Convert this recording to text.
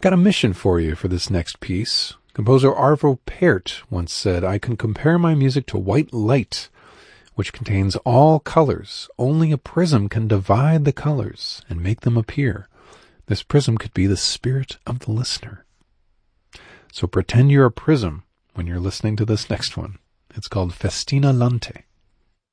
Got a mission for you for this next piece. Composer Arvo Pärt once said, "I can compare my music to white light, which contains all colors. Only a prism can divide the colors and make them appear. This prism could be the spirit of the listener." So pretend you're a prism when you're listening to this next one. It's called Festina Lente.